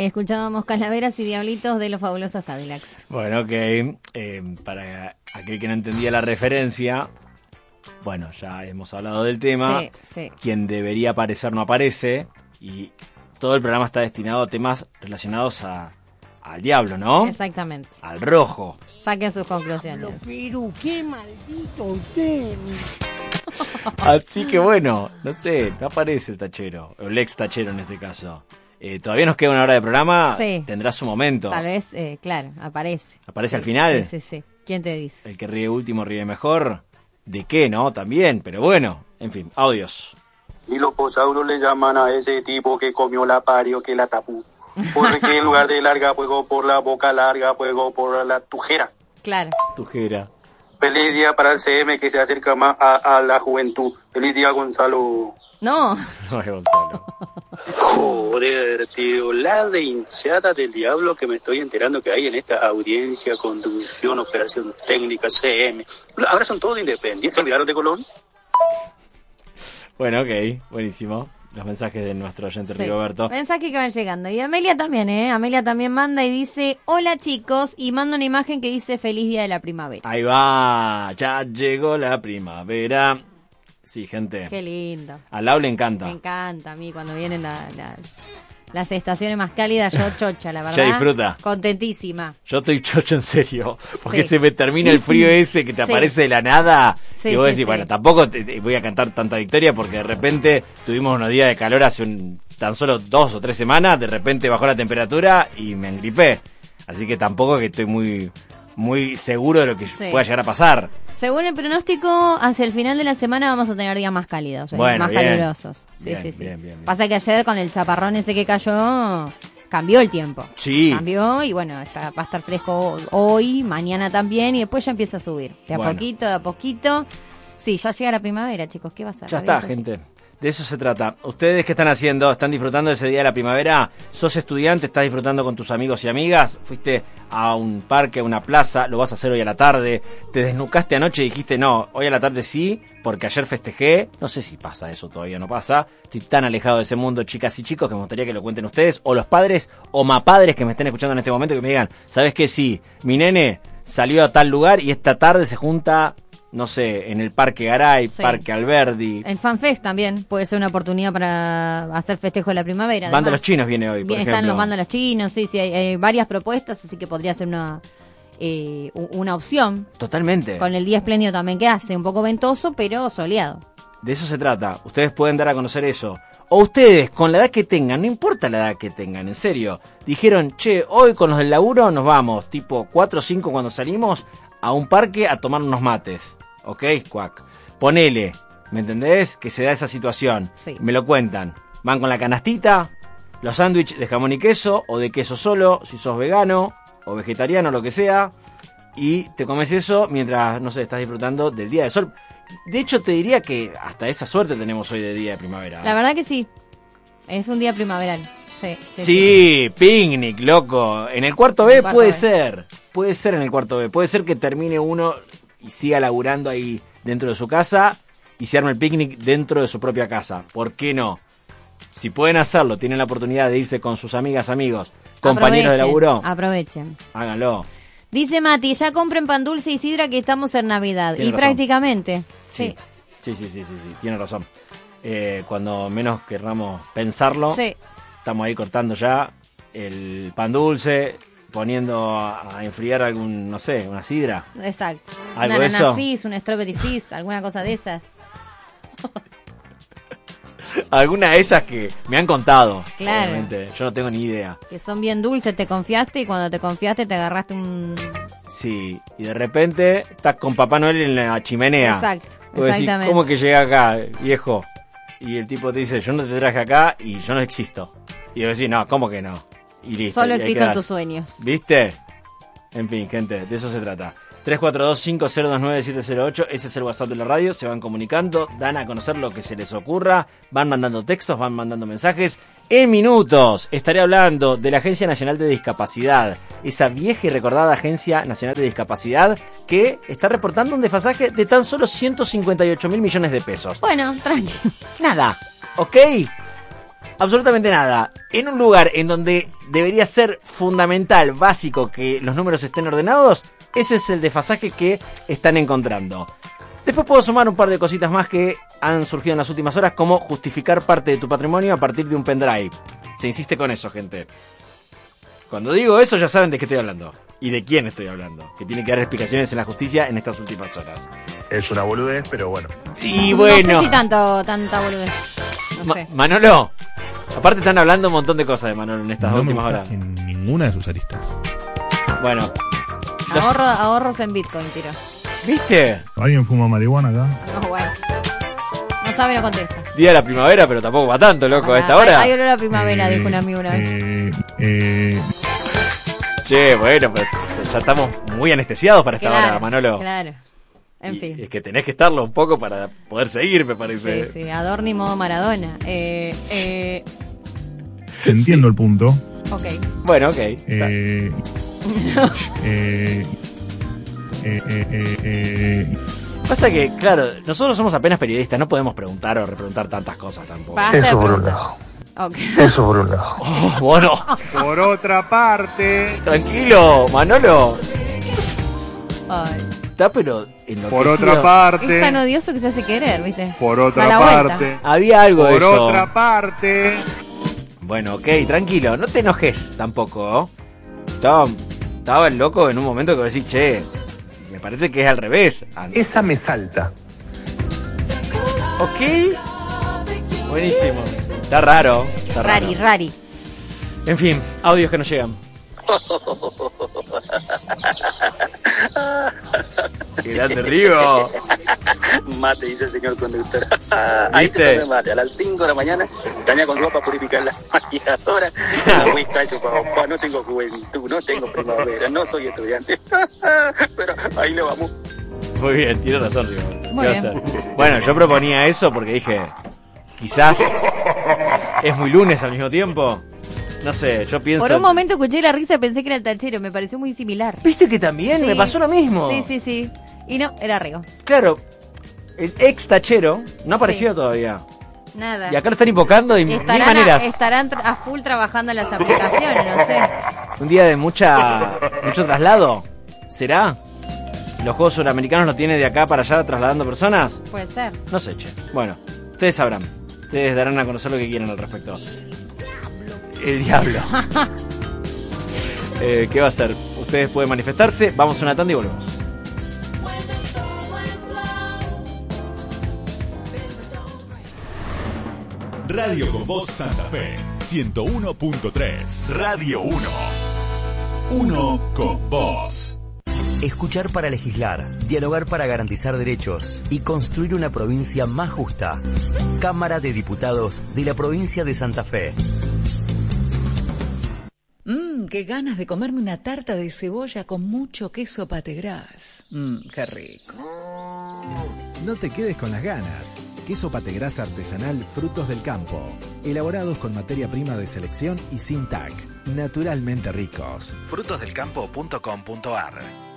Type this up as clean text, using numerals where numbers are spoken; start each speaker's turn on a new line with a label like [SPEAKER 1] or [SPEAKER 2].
[SPEAKER 1] Escuchábamos Calaveras y Diablitos de los Fabulosos Cadillacs.
[SPEAKER 2] Bueno, ok. Para aquel que no entendía la referencia, bueno, ya hemos hablado del tema.
[SPEAKER 1] Sí.
[SPEAKER 2] Quien debería aparecer no aparece. Y todo el programa está destinado a temas relacionados al diablo, ¿no?
[SPEAKER 1] Exactamente.
[SPEAKER 2] Al rojo.
[SPEAKER 1] Saquen sus conclusiones.
[SPEAKER 3] Pero qué maldito usted.
[SPEAKER 2] Así que bueno, no sé, no aparece el tachero. O el ex tachero en este caso. Todavía nos queda una hora de programa.
[SPEAKER 1] Sí.
[SPEAKER 2] Tendrá su momento.
[SPEAKER 1] Tal vez, claro, aparece.
[SPEAKER 2] ¿Aparece al final?
[SPEAKER 1] Sí. ¿Quién te dice?
[SPEAKER 2] El que ríe último ríe mejor. ¿De qué, no? También, pero bueno. En fin, audios.
[SPEAKER 4] Y los posauros le llaman a ese tipo que comió la pario que la tapó. Porque en lugar de larga, juego por la boca larga, juego por la tujera.
[SPEAKER 1] Claro.
[SPEAKER 2] Tujera.
[SPEAKER 4] Feliz día para el CM que se acerca más a la juventud. Feliz día, Gonzalo.
[SPEAKER 1] No.
[SPEAKER 2] No es Gonzalo.
[SPEAKER 4] Joder, tío, la de hinchada del diablo que me estoy enterando que hay en esta audiencia, conducción, operación técnica, CM. Ahora son todos independientes, ¿se olvidaron de Colón?
[SPEAKER 2] Bueno, ok, buenísimo. Los mensajes de nuestro oyente Rigoberto.
[SPEAKER 1] Mensajes que van llegando. Y Amelia también, Amelia también manda y dice, hola chicos, y manda una imagen que dice feliz día de la primavera.
[SPEAKER 2] Ahí va, ya llegó la primavera. Sí, gente.
[SPEAKER 1] Qué lindo.
[SPEAKER 2] Al Lau le encanta.
[SPEAKER 1] Me encanta a mí cuando vienen las estaciones más cálidas, yo chocha, la verdad.
[SPEAKER 2] Ya disfruta.
[SPEAKER 1] Contentísima.
[SPEAKER 2] Yo estoy chocho en serio, porque
[SPEAKER 1] Sí.
[SPEAKER 2] se me termina el frío ese que te
[SPEAKER 1] Sí.
[SPEAKER 2] aparece de la nada.
[SPEAKER 1] Sí,
[SPEAKER 2] y vos
[SPEAKER 1] sí,
[SPEAKER 2] decís,
[SPEAKER 1] sí.
[SPEAKER 2] bueno, tampoco te voy a cantar tanta victoria porque de repente tuvimos unos días de calor hace tan solo 2 o 3 semanas, de repente bajó la temperatura y me engripé. Así que tampoco que estoy muy seguro de lo que
[SPEAKER 1] Sí.
[SPEAKER 2] pueda llegar a pasar.
[SPEAKER 1] Según el pronóstico, hacia el final de la semana vamos a tener días más cálidos,
[SPEAKER 2] Bueno,
[SPEAKER 1] más
[SPEAKER 2] bien.
[SPEAKER 1] calurosos. Sí.
[SPEAKER 2] Bien.
[SPEAKER 1] Pasa que ayer con el chaparrón ese que cayó, cambió el tiempo.
[SPEAKER 2] Sí.
[SPEAKER 1] Cambió y bueno, va a estar fresco hoy, mañana también, y después ya empieza a subir. De
[SPEAKER 2] Bueno.
[SPEAKER 1] a poquito. Sí, ya llega la primavera, chicos, ¿qué va a ser?
[SPEAKER 2] Ya está, gente. De eso se trata. ¿Ustedes qué están haciendo? ¿Están disfrutando de ese día de la primavera? ¿Sos estudiante? ¿Estás disfrutando con tus amigos y amigas? ¿Fuiste a un parque, a una plaza? ¿Lo vas a hacer hoy a la tarde? ¿Te desnucaste anoche y dijiste no, hoy a la tarde sí, porque ayer festejé? No sé si pasa eso, todavía no pasa. Estoy tan alejado de ese mundo, chicas y chicos, que me gustaría que lo cuenten ustedes, o los padres o mapadres que me estén escuchando en este momento, que me digan, ¿sabes qué? Sí, mi nene salió a tal lugar y esta tarde se junta, no sé, en el Parque Garay,
[SPEAKER 1] Sí.
[SPEAKER 2] Parque Alberdi.
[SPEAKER 1] El FanFest también puede ser una oportunidad para hacer festejo de la primavera.
[SPEAKER 2] Banda
[SPEAKER 1] además.
[SPEAKER 2] Los Chinos viene hoy, por
[SPEAKER 1] Bien,
[SPEAKER 2] ejemplo.
[SPEAKER 1] están los bandos los chinos, sí, hay varias propuestas, así que podría ser una opción.
[SPEAKER 2] Totalmente.
[SPEAKER 1] Con el día espléndido también que hace, un poco ventoso, pero soleado.
[SPEAKER 2] De eso se trata. Ustedes pueden dar a conocer eso. O ustedes, con la edad que tengan, no importa la edad que tengan, en serio. Dijeron, che, hoy con los del laburo nos vamos, tipo 4 o 5 cuando salimos, a un parque a tomar unos mates. ¿Ok? Cuac. Ponele, ¿me entendés? Que se da esa situación.
[SPEAKER 1] Sí.
[SPEAKER 2] Me lo cuentan. Van con la canastita, los sándwiches de jamón y queso, o de queso solo, si sos vegano, o vegetariano, lo que sea. Y te comes eso mientras, no sé, estás disfrutando del día de sol. De hecho, te diría que hasta esa suerte tenemos hoy de día de primavera.
[SPEAKER 1] La verdad que sí, es un día primaveral. Sí.
[SPEAKER 2] Sí, picnic, loco. En el cuarto B
[SPEAKER 1] En el cuarto
[SPEAKER 2] puede
[SPEAKER 1] B.
[SPEAKER 2] ser. Puede ser en el cuarto B. Puede ser que termine uno y siga laburando ahí dentro de su casa y se arme el picnic dentro de su propia casa. ¿Por qué no? Si pueden hacerlo, tienen la oportunidad de irse con sus amigas, amigos, compañeros de laburo,
[SPEAKER 1] Aprovechen.
[SPEAKER 2] háganlo.
[SPEAKER 1] Dice Mati, ya compren pan dulce y sidra que estamos en Navidad.
[SPEAKER 2] Tiene
[SPEAKER 1] y
[SPEAKER 2] razón.
[SPEAKER 1] prácticamente. Sí.
[SPEAKER 2] Sí, tiene razón. Cuando menos querramos pensarlo,
[SPEAKER 1] Sí.
[SPEAKER 2] estamos ahí cortando ya el pan dulce, poniendo a enfriar algún, no sé, una sidra.
[SPEAKER 1] Exacto.
[SPEAKER 2] ¿Algo
[SPEAKER 1] Una
[SPEAKER 2] de eso?
[SPEAKER 1] banana fizz, un strawberry fizz, alguna cosa de esas.
[SPEAKER 2] Alguna de esas que me han contado.
[SPEAKER 1] Claro.
[SPEAKER 2] Obviamente, yo no tengo ni idea.
[SPEAKER 1] Que son bien dulces, te confiaste y cuando te confiaste te agarraste un...
[SPEAKER 2] Sí, y de repente estás con Papá Noel en la chimenea.
[SPEAKER 1] Exacto,
[SPEAKER 2] Vos decís,
[SPEAKER 1] exactamente.
[SPEAKER 2] ¿cómo que llegué acá, viejo? Y el tipo te dice, yo no te traje acá y yo no existo. Y vos decís, no, ¿cómo que no? Y listo.
[SPEAKER 1] Solo
[SPEAKER 2] y ahí
[SPEAKER 1] existo en
[SPEAKER 2] quedás.
[SPEAKER 1] tus sueños.
[SPEAKER 2] ¿Viste? En fin, gente, de eso se trata. 342-5029-708, ese es el WhatsApp de la radio, se van comunicando, dan a conocer lo que se les ocurra, van mandando textos, van mandando mensajes. En minutos estaré hablando de la Agencia Nacional de Discapacidad, esa vieja y recordada Agencia Nacional de Discapacidad que está reportando un desfasaje de tan solo 158.000 millones de pesos.
[SPEAKER 1] Bueno, tranqui.
[SPEAKER 2] Nada, ¿ok? absolutamente nada. En un lugar en donde debería ser fundamental, básico, que los números estén ordenados, ese es el desfasaje que están encontrando. Después puedo sumar un par de cositas más que han surgido en las últimas horas, como justificar parte de tu patrimonio a partir de un pendrive. Se insiste con eso, gente. Cuando digo eso ya saben de qué estoy hablando. Y de quién estoy hablando. Que tiene que dar explicaciones en la justicia en estas últimas horas.
[SPEAKER 5] Es una boludez, pero bueno.
[SPEAKER 2] Y bueno.
[SPEAKER 1] No sé si tanta boludez. No sé.
[SPEAKER 2] Manolo. Aparte están hablando un montón de cosas de Manolo en estas
[SPEAKER 6] No me
[SPEAKER 2] últimas
[SPEAKER 6] gusta
[SPEAKER 2] horas.
[SPEAKER 6] en ninguna de sus aristas.
[SPEAKER 2] Bueno.
[SPEAKER 1] Ahorros en Bitcoin, tiro.
[SPEAKER 2] ¿Viste?
[SPEAKER 6] ¿Alguien fuma marihuana acá?
[SPEAKER 1] No, bueno. No sabe, no contesta.
[SPEAKER 2] Día de la primavera, pero tampoco va tanto, loco, a esta hora.
[SPEAKER 1] Hay olor a primavera, dijo un amigo una vez.
[SPEAKER 2] Che, bueno, pero ya estamos muy anestesiados para esta hora, Manolo.
[SPEAKER 1] Claro. En fin.
[SPEAKER 2] Es que tenés que estarlo un poco para poder seguir, me parece.
[SPEAKER 1] Sí, Adorni modo Maradona.
[SPEAKER 6] Entiendo el punto.
[SPEAKER 1] Ok.
[SPEAKER 2] Bueno, ok. Pasa que, claro, nosotros somos apenas periodistas, no podemos preguntar o repreguntar tantas cosas tampoco.
[SPEAKER 5] Eso por un lado.
[SPEAKER 1] Okay.
[SPEAKER 5] Eso por un lado.
[SPEAKER 2] Oh, bueno.
[SPEAKER 6] Por otra parte.
[SPEAKER 2] Tranquilo, Manolo.
[SPEAKER 1] Ay.
[SPEAKER 2] Está pero enloquecido.
[SPEAKER 6] Por otra parte.
[SPEAKER 1] Es tan odioso que se hace querer, ¿viste?
[SPEAKER 6] Por
[SPEAKER 1] Da
[SPEAKER 6] otra
[SPEAKER 1] la
[SPEAKER 6] parte.
[SPEAKER 1] vuelta.
[SPEAKER 2] Había algo de
[SPEAKER 6] Por
[SPEAKER 2] eso.
[SPEAKER 6] otra parte.
[SPEAKER 2] Bueno, ok, tranquilo, no te enojes tampoco. Estaba el loco en un momento que decís, che, me parece que es al revés.
[SPEAKER 5] Esa me salta.
[SPEAKER 2] Ok. Buenísimo. Está raro. Está raro.
[SPEAKER 1] Rari.
[SPEAKER 2] En fin, audios que nos llegan. ¡Qué grande, Rigo!
[SPEAKER 4] Mate, dice el señor conductor. Ahí
[SPEAKER 2] ¿Viste?
[SPEAKER 4] te tomé mate. A las 5 de la mañana, tenía con ropa purificar la maquilladora. La whisky, su papá. No tengo juventud, no tengo primavera, no soy estudiante. Pero ahí le vamos.
[SPEAKER 2] Muy bien, tiene razón, Rigo. ¿Qué
[SPEAKER 1] Muy
[SPEAKER 2] va a
[SPEAKER 1] bien.
[SPEAKER 2] hacer? Bueno, yo proponía eso porque dije, quizás es muy lunes al mismo tiempo. No sé, yo pienso...
[SPEAKER 1] Por un momento escuché la risa y pensé que era el tachero. Me pareció muy similar.
[SPEAKER 2] ¿Viste que también?
[SPEAKER 1] Sí.
[SPEAKER 2] Me pasó lo mismo.
[SPEAKER 1] Sí. Y no, era Rigo.
[SPEAKER 2] Claro, el ex tachero no apareció todavía.
[SPEAKER 1] Nada.
[SPEAKER 2] Y acá lo están invocando de mil maneras.
[SPEAKER 1] Estarán a full trabajando en las aplicaciones, no sé.
[SPEAKER 2] Un día de mucho traslado. ¿Será? ¿Los Juegos Suramericanos lo tiene de acá para allá trasladando personas?
[SPEAKER 1] Puede ser.
[SPEAKER 2] No sé, che. Bueno, ustedes sabrán. Ustedes darán a conocer lo que quieran al respecto. El diablo. ¿Qué va a hacer? Ustedes pueden manifestarse. Vamos a una tanda y volvemos.
[SPEAKER 7] Radio con Voz Santa Fe 101.3 Radio 1. Uno con vos.
[SPEAKER 8] Escuchar para legislar, dialogar para garantizar derechos y construir una provincia más justa. Cámara de Diputados de la provincia de Santa Fe.
[SPEAKER 9] Qué ganas de comerme una tarta de cebolla con mucho queso pategras. Qué rico.
[SPEAKER 10] No te quedes con las ganas. Queso pategras artesanal Frutos del Campo. Elaborados con materia prima de selección y sin TAC. Naturalmente ricos. Frutosdelcampo.com.ar